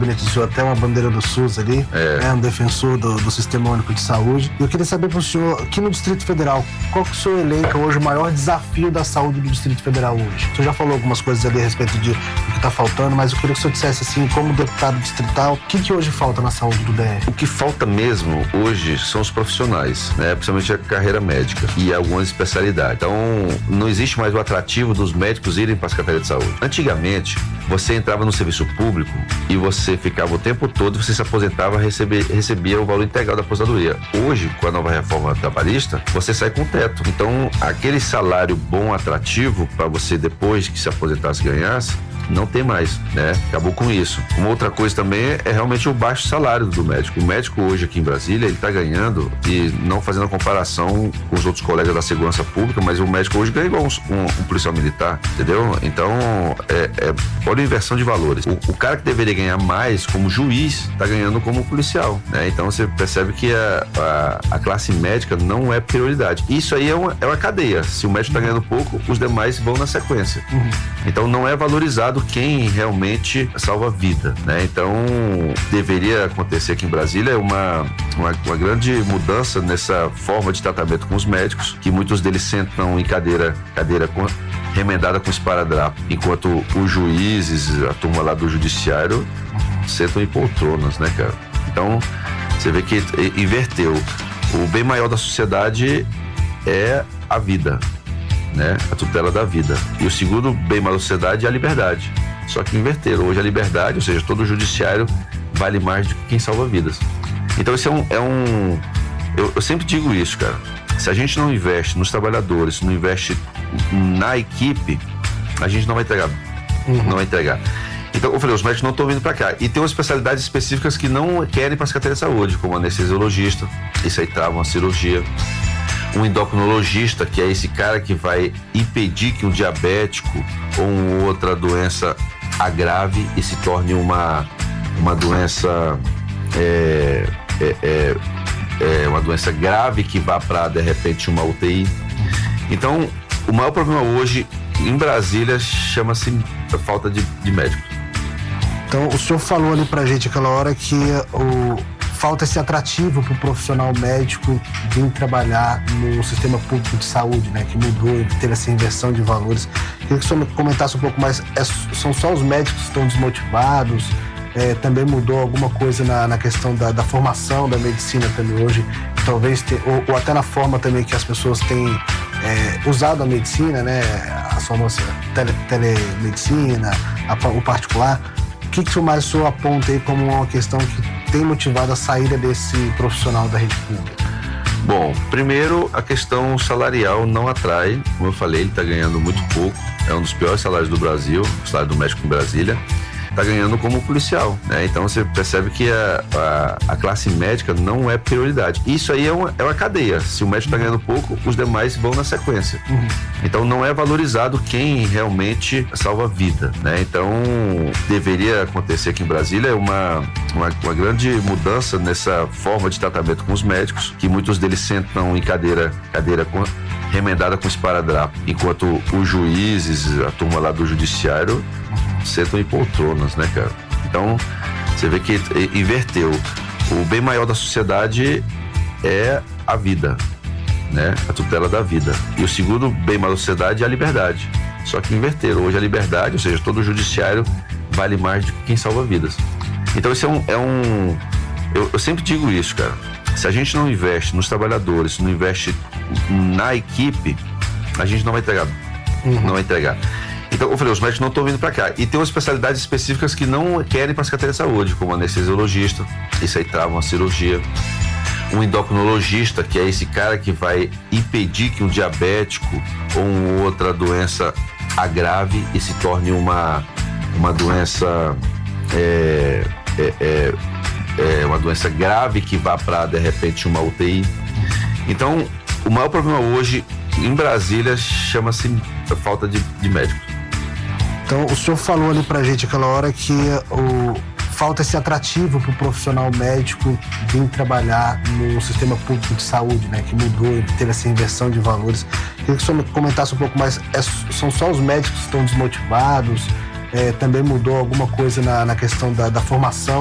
beneficiou até uma bandeira do SUS ali, um defensor do Sistema Único de Saúde. Eu queria saber para o senhor, aqui no Distrito Federal, qual que o senhor elenca hoje o maior desafio da saúde do Distrito Federal hoje? O senhor já falou algumas coisas ali a respeito do que está faltando, mas eu queria que o senhor dissesse assim, como deputado distrital, o que hoje falta na saúde do DF? O que falta mesmo hoje são os profissionais, né? Principalmente a carreira médica e algumas especialidades. Então, não existe mais o atrativo dos médicos irem para a Secretaria de Saúde. Antigamente, você entrava no serviço público e você ficava o tempo todo, você se aposentava, recebia o valor integral da aposentadoria. Hoje, com a nova reforma trabalhista, você sai com teto. Então, aquele salário bom, atrativo, para você depois que se aposentasse ganhasse, não tem mais, né? Acabou com isso. Uma outra coisa também é realmente o baixo salário do médico. O médico hoje aqui em Brasília, ele tá ganhando, e não fazendo a comparação com os outros colegas da segurança pública, mas o médico hoje ganha igual um policial militar, entendeu? Então, olha a inversão de valores. O cara que deveria ganhar mais como juiz, tá ganhando como policial, né? Então, você percebe que a classe médica não é prioridade. Isso aí é uma cadeia. Se o médico tá ganhando pouco, os demais vão na sequência. Então, não é valorizado quem realmente salva a vida, né? Então, deveria acontecer aqui em Brasília uma grande mudança nessa forma de tratamento com os médicos, que muitos deles sentam em cadeira remendada com esparadrapo, enquanto os juízes, a turma lá do judiciário, sentam em poltronas, né, cara? Então, você vê que inverteu. O bem maior da sociedade é a vida, né? A tutela da vida. E o segundo bem maior da sociedade é a liberdade. Só que inverteram. Hoje a liberdade, ou seja, todo o judiciário vale mais do que quem salva vidas. Então isso eu sempre digo isso, cara. Se a gente não investe nos trabalhadores, não investe na equipe, a gente não vai entregar. Não vai entregar. Então, eu falei, os médicos não estão vindo para cá. E tem umas especialidades específicas que não querem para a Secretaria de Saúde, como anestesiologista, isso aí trava uma cirurgia. Um endocrinologista, que é esse cara que vai impedir que um diabético ou outra doença agrave e se torne uma doença uma doença grave que vá para, de repente, uma UTI. Então, o maior problema hoje em Brasília chama-se falta de médicos. Então, o senhor falou ali pra gente aquela hora que falta esse atrativo pro profissional médico vir trabalhar no sistema público de saúde, né? Que mudou, teve essa inversão de valores. Queria que o senhor comentasse um pouco mais. São só os médicos que estão desmotivados? Também mudou alguma coisa na questão da formação da medicina também hoje? Talvez, ou até na forma também que as pessoas têm usado a medicina, né? As formas telemedicina, o particular. O que o senhor aponta aí como uma questão que tem motivado a saída desse profissional da rede pública? Bom, primeiro, a questão salarial não atrai. Como eu falei, ele está ganhando muito pouco. É um dos piores salários do Brasil, o salário do médico em Brasília. Está ganhando como policial, né? Então você percebe que a classe médica não é prioridade. Isso aí é uma cadeia. Se o médico está ganhando pouco, os demais vão na sequência. Então não é valorizado quem realmente salva a vida, né? Então deveria acontecer aqui em Brasília uma grande mudança nessa forma de tratamento com os médicos, que muitos deles sentam em cadeira remendada com esparadrapo, enquanto os juízes, a turma lá do judiciário, sentam em poltronas, né, cara? Então, você vê que inverteu. O bem maior da sociedade é a vida, né? A tutela da vida. E o segundo bem maior da sociedade é a liberdade. Só que inverteram. Hoje a liberdade, ou seja, todo o judiciário vale mais do que quem salva vidas. Então, isso eu sempre digo isso, cara. Se a gente não investe nos trabalhadores, não investe na equipe, a gente não vai entregar. Não vai entregar. Então, eu falei, os médicos não estão vindo para cá. E tem umas especialidades específicas que não querem para a Secretaria de Saúde, como anestesiologista, isso aí trava uma cirurgia. Um endocrinologista, que é esse cara que vai impedir que um diabético ou outra doença agrave e se torne uma doença uma doença grave que vá para, de repente, uma UTI. Então, o maior problema hoje em Brasília chama-se falta de médicos. Então, o senhor falou ali pra gente aquela hora que falta esse atrativo pro profissional médico vir trabalhar no sistema público de saúde, né? Que mudou, teve essa inversão de valores. Queria que o senhor comentasse um pouco mais. São só os médicos que estão desmotivados? também mudou alguma coisa na questão da formação